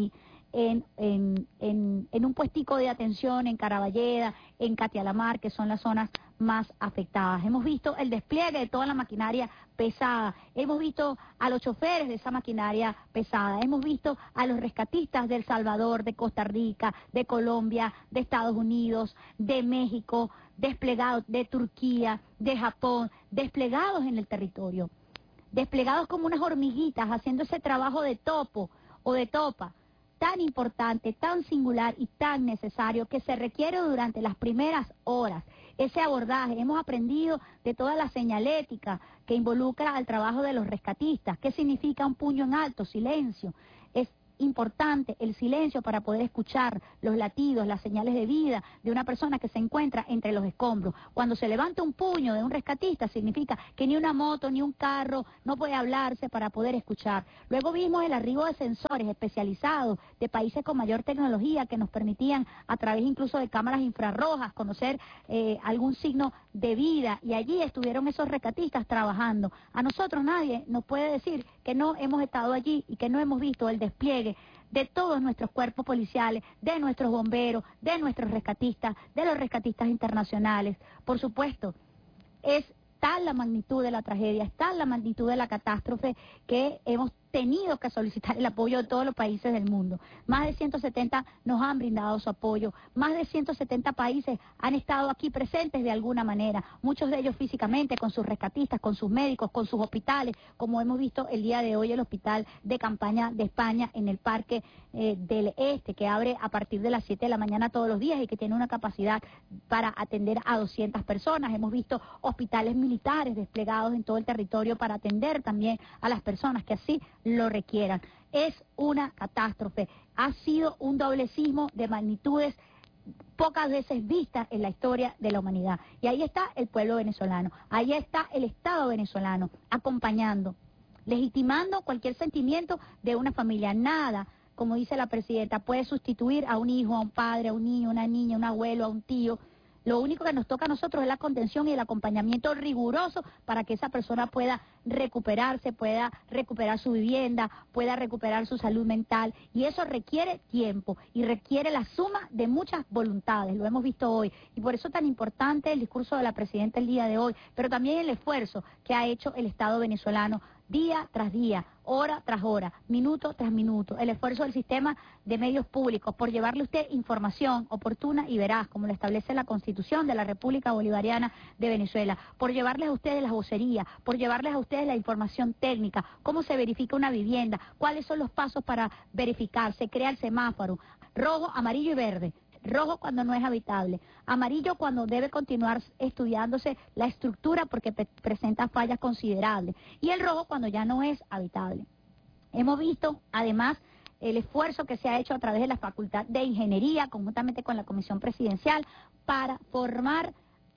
en, en, en, en un puestico de atención en Caraballeda, en Catialamar, que son las zonas más afectadas. Hemos visto el despliegue de toda la maquinaria pesada, hemos visto a los choferes de esa maquinaria pesada, hemos visto a los rescatistas de El Salvador, de Costa Rica, de Colombia, de Estados Unidos, de México, desplegados de Turquía, de Japón, desplegados en el territorio, desplegados como unas hormiguitas, haciendo ese trabajo de topo o de topa, tan importante, tan singular y tan necesario que se requiere durante las primeras horas. Ese abordaje, hemos aprendido de toda la señalética que involucra al trabajo de los rescatistas. ¿Qué significa un puño en alto? Silencio. Es importante el silencio para poder escuchar los latidos, las señales de vida de una persona que se encuentra entre los escombros. Cuando se levanta un puño de un rescatista significa que ni una moto ni un carro no puede hablarse para poder escuchar. Luego vimos el arribo de sensores especializados de países con mayor tecnología que nos permitían a través incluso de cámaras infrarrojas conocer eh, algún signo de vida, y allí estuvieron esos rescatistas trabajando. A nosotros nadie nos puede decir que no hemos estado allí y que no hemos visto el despliegue de todos nuestros cuerpos policiales, de nuestros bomberos, de nuestros rescatistas, de los rescatistas internacionales. Por supuesto, es tal la magnitud de la tragedia, es tal la magnitud de la catástrofe que hemos tenido que solicitar el apoyo de todos los países del mundo. Más de ciento setenta nos han brindado su apoyo, más de ciento setenta países han estado aquí presentes de alguna manera, muchos de ellos físicamente, con sus rescatistas, con sus médicos, con sus hospitales, como hemos visto el día de hoy el hospital de campaña de España en el Parque eh, del Este, que abre a partir de las siete de la mañana todos los días y que tiene una capacidad para atender a doscientas personas. Hemos visto hospitales militares desplegados en todo el territorio para atender también a las personas que así lo requieran. Es una catástrofe, ha sido un doble sismo de magnitudes pocas veces vistas en la historia de la humanidad. Y ahí está el pueblo venezolano, ahí está el Estado venezolano, acompañando, legitimando cualquier sentimiento de una familia. Nada, como dice la presidenta, puede sustituir a un hijo, a un padre, a un niño, a una niña, a un abuelo, a un tío. Lo único que nos toca a nosotros es la contención y el acompañamiento riguroso para que esa persona pueda recuperarse, pueda recuperar su vivienda, pueda recuperar su salud mental. Y eso requiere tiempo y requiere la suma de muchas voluntades, lo hemos visto hoy. Y por eso es tan importante el discurso de la presidenta el día de hoy, pero también el esfuerzo que ha hecho el Estado venezolano día tras día, hora tras hora, minuto tras minuto, el esfuerzo del sistema de medios públicos por llevarle a usted información oportuna y veraz, como lo establece la Constitución de la República Bolivariana de Venezuela, por llevarles a ustedes las vocerías, por llevarles a ustedes la información técnica, cómo se verifica una vivienda, cuáles son los pasos para verificar, se crea el semáforo, rojo, amarillo y verde. Rojo cuando no es habitable, amarillo cuando debe continuar estudiándose la estructura porque pre presenta fallas considerables, y el rojo cuando ya no es habitable. Hemos visto además el esfuerzo que se ha hecho a través de la Facultad de Ingeniería, conjuntamente con la Comisión Presidencial, para formar,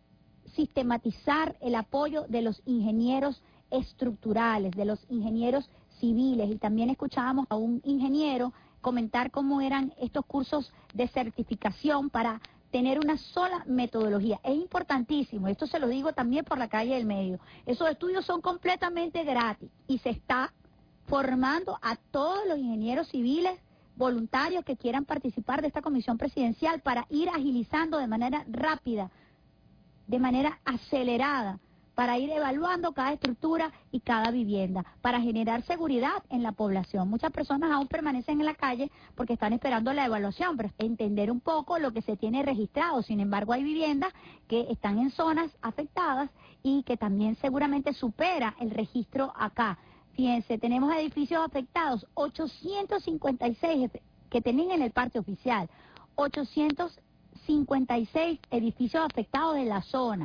sistematizar el apoyo de los ingenieros estructurales, de los ingenieros civiles, y también escuchábamos a un ingeniero comentar cómo eran estos cursos de certificación para tener una sola metodología. Es importantísimo, esto se lo digo también por la calle del medio. Esos estudios son completamente gratis y se está formando a todos los ingenieros civiles voluntarios que quieran participar de esta comisión presidencial para ir agilizando de manera rápida, de manera acelerada, para ir evaluando cada estructura y cada vivienda, para generar seguridad en la población. Muchas personas aún permanecen en la calle porque están esperando la evaluación, pero entender un poco lo que se tiene registrado. Sin embargo, hay viviendas que están en zonas afectadas y que también seguramente supera el registro acá. Fíjense, tenemos edificios afectados, ochocientos cincuenta y seis que tenían en el parte oficial, ochocientos cincuenta y seis edificios afectados en la zona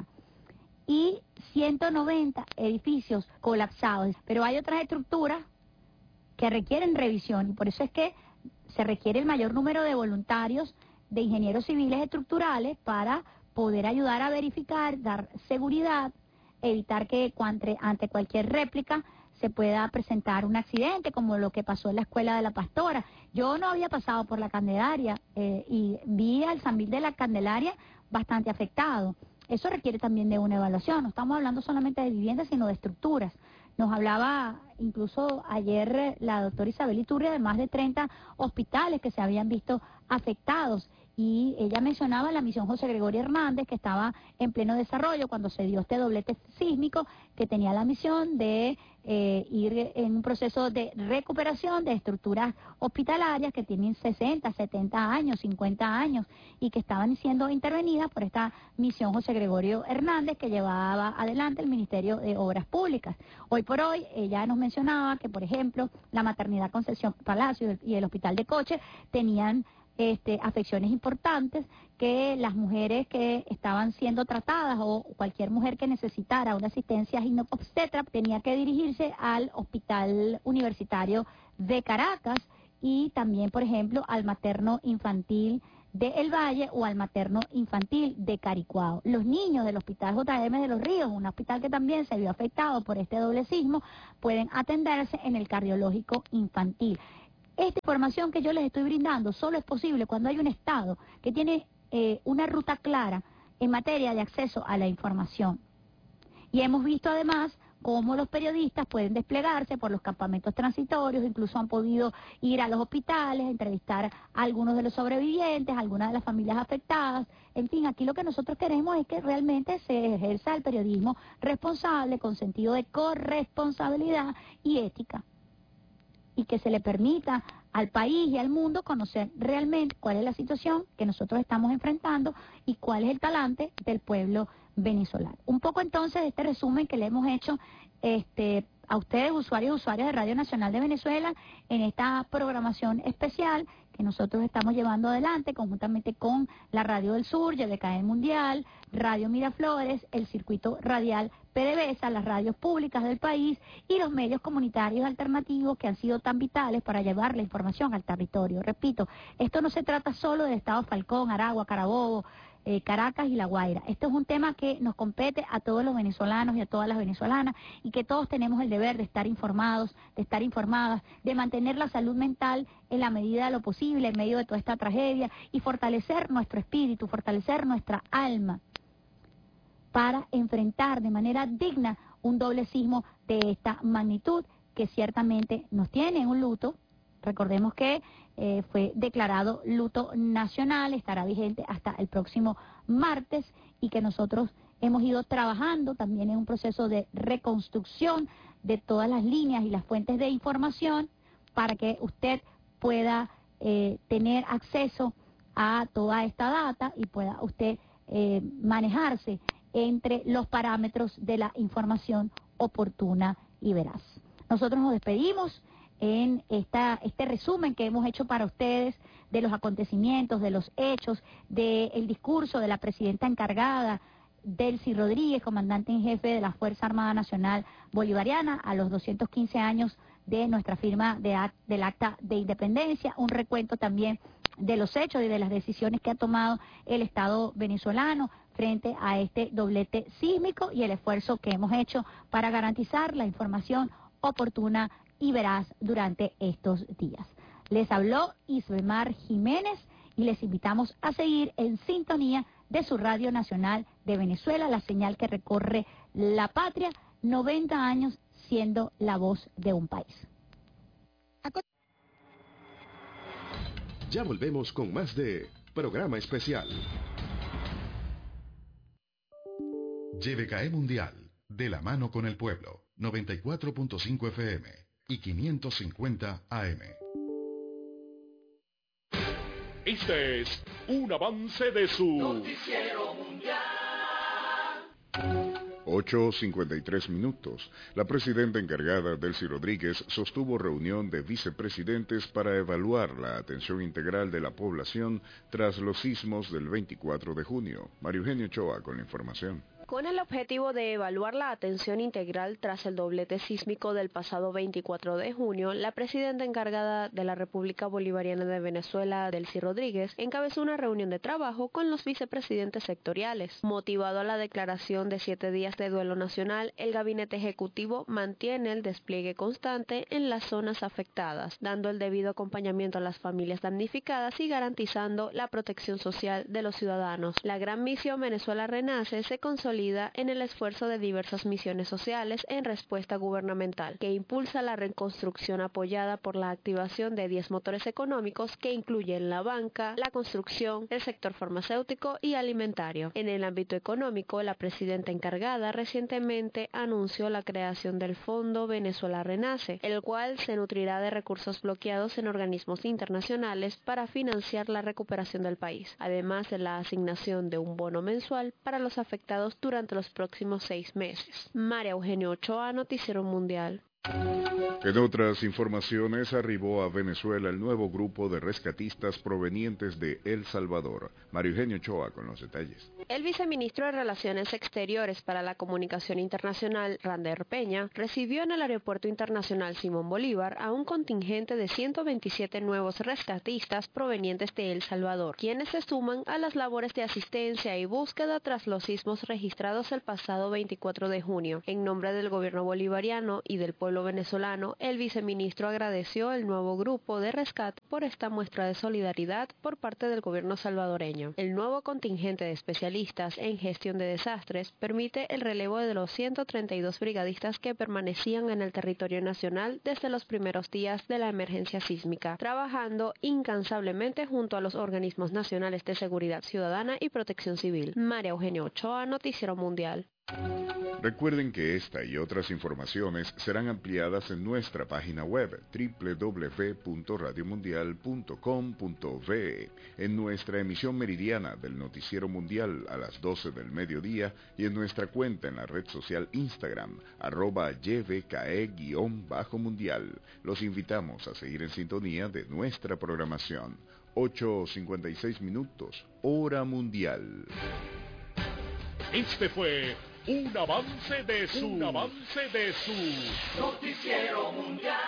y ciento noventa edificios colapsados. Pero hay otras estructuras que requieren revisión y por eso es que se requiere el mayor número de voluntarios, de ingenieros civiles estructurales para poder ayudar a verificar, dar seguridad, evitar que ante, ante cualquier réplica se pueda presentar un accidente como lo que pasó en la Escuela de la Pastora. Yo no había pasado por la Candelaria eh, y vi al San Miguel de la Candelaria bastante afectado. Eso requiere también de una evaluación. No estamos hablando solamente de viviendas, sino de estructuras. Nos hablaba incluso ayer eh, la doctora Isabel Iturria, de más de treinta hospitales que se habían visto afectados. Y ella mencionaba la misión José Gregorio Hernández, que estaba en pleno desarrollo cuando se dio este doblete sísmico, que tenía la misión de eh, ir en un proceso de recuperación de estructuras hospitalarias que tienen sesenta, setenta años, cincuenta años, y que estaban siendo intervenidas por esta misión José Gregorio Hernández que llevaba adelante el Ministerio de Obras Públicas. Hoy por hoy, ella nos mencionaba que, por ejemplo, la maternidad Concepción Palacio y el Hospital de Coche tenían Este, afecciones importantes, que las mujeres que estaban siendo tratadas o cualquier mujer que necesitara una asistencia ginecobstetra tenía que dirigirse al Hospital Universitario de Caracas y también, por ejemplo, al materno infantil de El Valle o al materno infantil de Caricuao. Los niños del Hospital J M de Los Ríos, un hospital que también se vio afectado por este doble sismo, pueden atenderse en el cardiológico infantil. Esta información que yo les estoy brindando solo es posible cuando hay un Estado que tiene eh, una ruta clara en materia de acceso a la información. Y hemos visto además cómo los periodistas pueden desplegarse por los campamentos transitorios, incluso han podido ir a los hospitales, entrevistar a algunos de los sobrevivientes, a algunas de las familias afectadas. En fin, aquí lo que nosotros queremos es que realmente se ejerza el periodismo responsable, con sentido de corresponsabilidad y ética, y que se le permita al país y al mundo conocer realmente cuál es la situación que nosotros estamos enfrentando y cuál es el talante del pueblo venezolano. Un poco entonces de este resumen que le hemos hecho este, a ustedes, usuarios y usuarias de Radio Nacional de Venezuela, en esta programación especial que nosotros estamos llevando adelante conjuntamente con la Radio del Sur, Y B K E Mundial, Radio Miraflores, el Circuito Radial PDVSA, las radios públicas del país y los medios comunitarios alternativos que han sido tan vitales para llevar la información al territorio. Repito, esto no se trata solo del Estado Falcón, Aragua, Carabobo, eh, Caracas y La Guaira. Esto es un tema que nos compete a todos los venezolanos y a todas las venezolanas y que todos tenemos el deber de estar informados, de estar informadas, de mantener la salud mental en la medida de lo posible en medio de toda esta tragedia y fortalecer nuestro espíritu, fortalecer nuestra alma para enfrentar de manera digna un doble sismo de esta magnitud que ciertamente nos tiene en un luto. Recordemos que eh, fue declarado luto nacional, estará vigente hasta el próximo martes y que nosotros hemos ido trabajando también en un proceso de reconstrucción de todas las líneas y las fuentes de información para que usted pueda eh, tener acceso a toda esta data y pueda usted eh, manejarse entre los parámetros de la información oportuna y veraz. Nosotros nos despedimos en esta, este resumen que hemos hecho para ustedes de los acontecimientos, de los hechos, del discurso de la presidenta encargada, Delcy Rodríguez, comandante en jefe de la Fuerza Armada Nacional Bolivariana, a los doscientos quince años de nuestra firma de act, del Acta de Independencia, un recuento también de los hechos y de las decisiones que ha tomado el Estado venezolano frente a este doblete sísmico y el esfuerzo que hemos hecho para garantizar la información oportuna y veraz durante estos días. Les habló Isbemar Jiménez y les invitamos a seguir en sintonía de su Radio Nacional de Venezuela, la señal que recorre la patria, noventa años siendo la voz de un país. Ya volvemos con más de Programa Especial. Y B K E Mundial, de la mano con el pueblo, noventa y cuatro punto cinco F M y quinientos cincuenta A M. Este es un avance de su Noticiero Mundial. ocho cincuenta y tres minutos. La presidenta encargada, Delcy Rodríguez, sostuvo reunión de vicepresidentes para evaluar la atención integral de la población tras los sismos del veinticuatro de junio. Mario Eugenio Ochoa con la información. Con el objetivo de evaluar la atención integral tras el doblete sísmico del pasado veinticuatro de junio, la presidenta encargada de la República Bolivariana de Venezuela, Delcy Rodríguez, encabezó una reunión de trabajo con los vicepresidentes sectoriales. Motivado a la declaración de siete días de duelo nacional, el gabinete ejecutivo mantiene el despliegue constante en las zonas afectadas, dando el debido acompañamiento a las familias damnificadas y garantizando la protección social de los ciudadanos. La gran misión Venezuela Renace se consolida consolida en el esfuerzo de diversas misiones sociales en respuesta gubernamental, que impulsa la reconstrucción apoyada por la activación de diez motores económicos que incluyen la banca, la construcción, el sector farmacéutico y alimentario. En el ámbito económico, la presidenta encargada recientemente anunció la creación del Fondo Venezuela Renace, el cual se nutrirá de recursos bloqueados en organismos internacionales para financiar la recuperación del país, además de la asignación de un bono mensual para los afectados durante los próximos seis meses. María Eugenia Ochoa, Noticiero Mundial. En otras informaciones, arribó a Venezuela el nuevo grupo de rescatistas provenientes de El Salvador. María Eugenia Ochoa con los detalles. El viceministro de Relaciones Exteriores para la Comunicación Internacional, Rander Peña, recibió en el Aeropuerto Internacional Simón Bolívar a un contingente de ciento veintisiete nuevos rescatistas provenientes de El Salvador, quienes se suman a las labores de asistencia y búsqueda tras los sismos registrados el pasado veinticuatro de junio. En nombre del gobierno bolivariano y del pueblo venezolano, el viceministro agradeció el nuevo grupo de rescate por esta muestra de solidaridad por parte del gobierno salvadoreño. El nuevo contingente de especialistas en gestión de desastres permite el relevo de los ciento treinta y dos brigadistas que permanecían en el territorio nacional desde los primeros días de la emergencia sísmica, trabajando incansablemente junto a los organismos nacionales de seguridad ciudadana y protección civil. María Eugenia Ochoa, Noticiero Mundial. Recuerden que esta y otras informaciones serán ampliadas en nuestra página web doble u doble u doble u punto radio mundial punto com punto ve, en nuestra emisión meridiana del Noticiero Mundial a las doce del mediodía y en nuestra cuenta en la red social Instagram, arroba Y V K E-mundial. Los invitamos a seguir en sintonía de nuestra programación. ocho cincuenta y seis minutos, hora mundial. Este fue un avance de su, un avance de su Noticiero Mundial.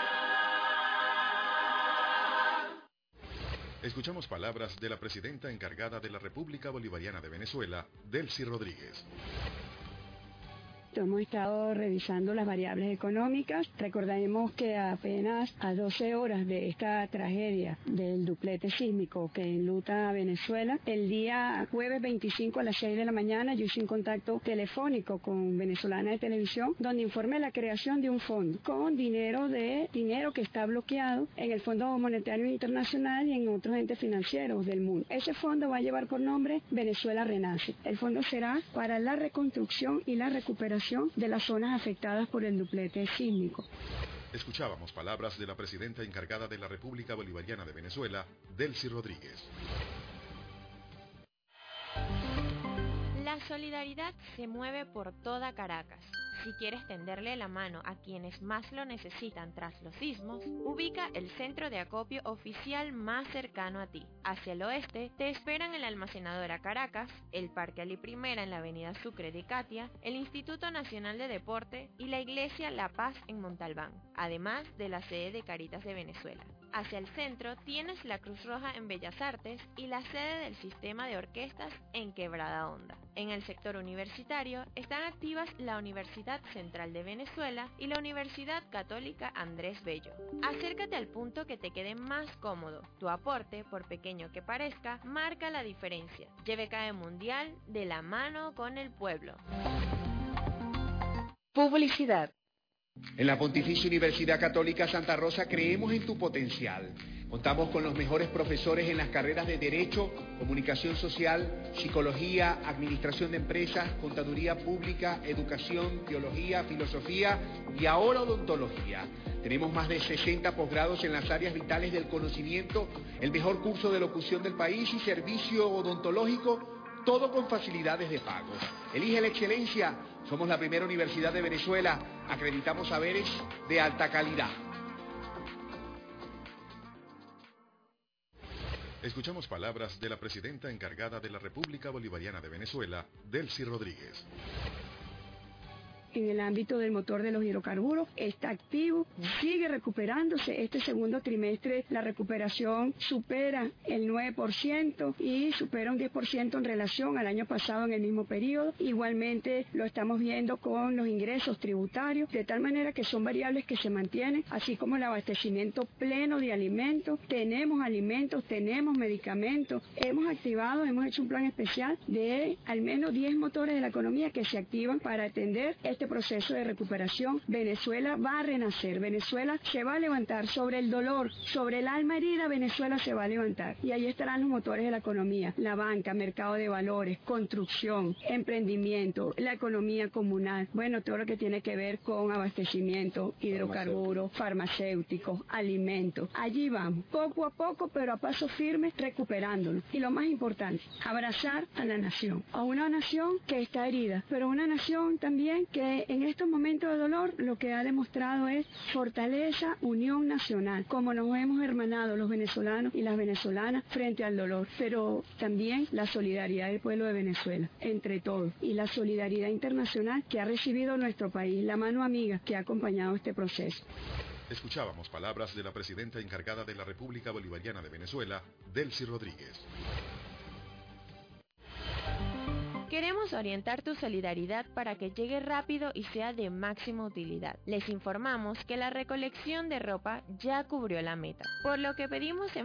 Escuchamos palabras de la presidenta encargada de la República Bolivariana de Venezuela, Delcy Rodríguez. Hemos estado revisando las variables económicas. Recordaremos que apenas a doce horas de esta tragedia del duplete sísmico que enluta a Venezuela, el día jueves veinticinco a las seis de la mañana yo hice un contacto telefónico con Venezolana de Televisión, donde informé la creación de un fondo con dinero de dinero que está bloqueado en el Fondo Monetario Internacional y en otros entes financieros del mundo. Ese fondo va a llevar por nombre Venezuela Renace. El fondo será para la reconstrucción y la recuperación de las zonas afectadas por el duplete sísmico. Escuchábamos palabras de la presidenta encargada de la República Bolivariana de Venezuela, Delcy Rodríguez. La solidaridad se mueve por toda Caracas. Si quieres tenderle la mano a quienes más lo necesitan tras los sismos, ubica el centro de acopio oficial más cercano a ti. Hacia el oeste te esperan el Almacenadora Caracas, el Parque Ali Primera en la avenida Sucre de Catia, el Instituto Nacional de Deporte y la Iglesia La Paz en Montalbán, además de la sede de Caritas de Venezuela. Hacia el centro tienes la Cruz Roja en Bellas Artes y la sede del Sistema de Orquestas en Quebrada Honda. En el sector universitario están activas la Universidad Central de Venezuela y la Universidad Católica Andrés Bello. Acércate al punto que te quede más cómodo. Tu aporte, por pequeño que parezca, marca la diferencia. Y V K E Mundial, de la mano con el pueblo. Publicidad. En la Pontificia Universidad Católica Santa Rosa creemos en tu potencial. Contamos con los mejores profesores en las carreras de Derecho, Comunicación Social, Psicología, Administración de Empresas, Contaduría Pública, Educación, Teología, Filosofía y ahora Odontología. Tenemos más de sesenta posgrados en las áreas vitales del conocimiento, el mejor curso de locución del país y servicio odontológico, todo con facilidades de pago. Elige la excelencia. Somos la primera universidad de Venezuela. Acreditamos saberes de alta calidad. Escuchamos palabras de la presidenta encargada de la República Bolivariana de Venezuela, Delcy Rodríguez. en el ámbito del motor de los hidrocarburos, está activo, sigue recuperándose. Este segundo trimestre la recuperación supera el nueve por ciento y supera un diez por ciento en relación al año pasado en el mismo periodo. Igualmente lo estamos viendo con los ingresos tributarios, de tal manera que son variables que se mantienen, así como el abastecimiento pleno de alimentos. Tenemos alimentos, tenemos medicamentos, hemos activado, hemos hecho un plan especial de al menos diez motores de la economía que se activan para atender este proceso de recuperación. Venezuela va a renacer, Venezuela se va a levantar sobre el dolor, sobre el alma herida. Venezuela se va a levantar y ahí estarán los motores de la economía, la banca, mercado de valores, construcción, emprendimiento, la economía comunal, bueno, todo lo que tiene que ver con abastecimiento, hidrocarburos, farmacéuticos, alimentos. Allí vamos, poco a poco, pero a paso firme, recuperándonos. Y lo más importante, abrazar a la nación, a una nación que está herida, pero una nación también que en estos momentos de dolor lo que ha demostrado es fortaleza, unión nacional, como nos hemos hermanado los venezolanos y las venezolanas frente al dolor, pero también la solidaridad del pueblo de Venezuela, entre todos, y la solidaridad internacional que ha recibido nuestro país, la mano amiga que ha acompañado este proceso. Escuchábamos palabras de la presidenta encargada de la República Bolivariana de Venezuela, Delcy Rodríguez. Queremos orientar tu solidaridad para que llegue rápido y sea de máxima utilidad. Les informamos que la recolección de ropa ya cubrió la meta, por lo que pedimos